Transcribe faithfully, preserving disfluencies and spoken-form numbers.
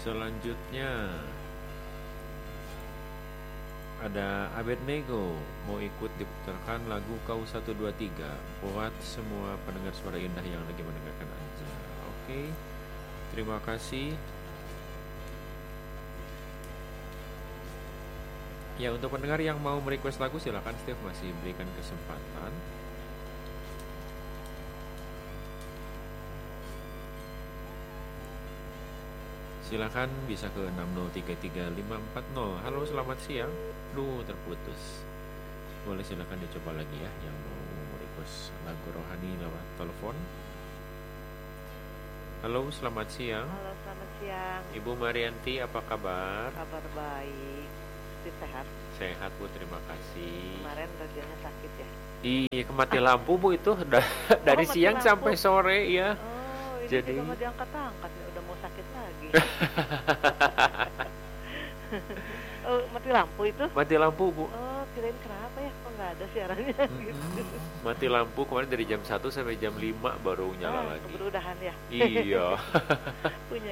Selanjutnya ada Abednego mau ikut diputarkan lagu Kau satu dua tiga buat semua pendengar suara indah yang lagi mendengarkan aja. Oke, terima kasih. Ya, untuk pendengar yang mau merequest lagu silakan, Steve masih berikan kesempatan. Silakan bisa ke enam nol tiga tiga lima empat nol. Halo, selamat siang. Duh, terputus. Boleh silakan dicoba lagi ya yang mau request lagu rohani lewat telepon. Halo, selamat siang. Halo, selamat siang. Ibu Marianti, apa kabar? Kabar baik. Steve sehat? Sehat, Bu, terima kasih. Kemarin radionya sakit ya? Iya, mati lampu, Bu, itu dari oh, siang lampu. sampai sore ya. Oh, ini jadi juga nggak diangkat-angkat, udah mau sakit lagi. Oh, mati lampu itu? Mati lampu, Bu. Oh, kirain kenapa ya? Kok nggak ada siarannya gitu. Mati lampu kemarin dari jam satu sampai jam lima baru nyala ah, lagi. Keberudahan ya? Iya. Punya